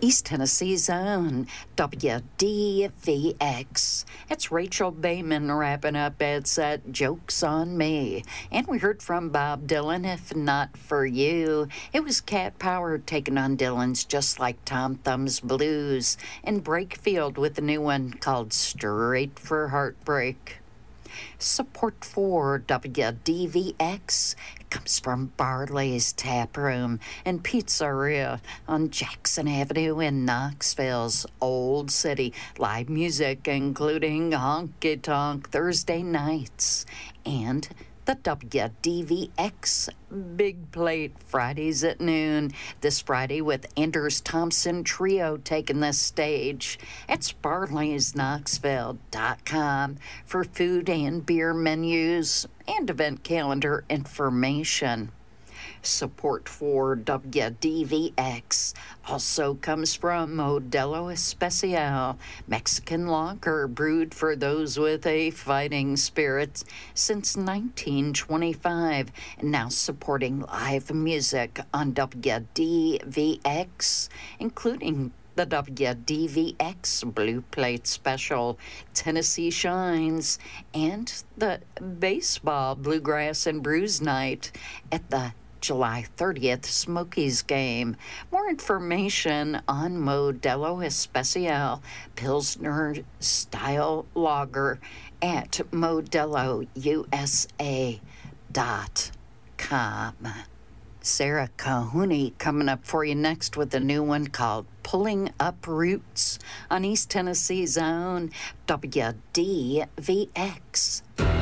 East Tennessee's own WDVX. It's Rachel Bayman wrapping up Ed Set Jokes on Me. And we heard from Bob Dylan, If Not For You. It was Cat Power taking on Dylan's Just Like Tom Thumb's Blues, and Brakefield with a new one called Straight for Heartbreak. Support for WDVX comes from Barley's Tap Room and Pizzeria on Jackson Avenue in Knoxville's Old City. Live music including Honky Tonk Thursday nights and the WDVX Big Plate Fridays at noon. This Friday with Anders Thompson Trio taking the stage. It's barleysknoxville.com for food and beer menus and event calendar information. Support for WDVX also comes from Modelo Especial, Mexican lager brewed for those with a fighting spirit since 1925, and now supporting live music on WDVX, including the WDVX Blue Plate Special, Tennessee Shines, and the Baseball Bluegrass and Brews Night at the July 30th Smokies game. More information on Modelo Especial Pilsner Style Lager at modelousa.com. Sarah Kahuni coming up for you next with a new one called Pulling Up Roots on East Tennessee's own WDVX.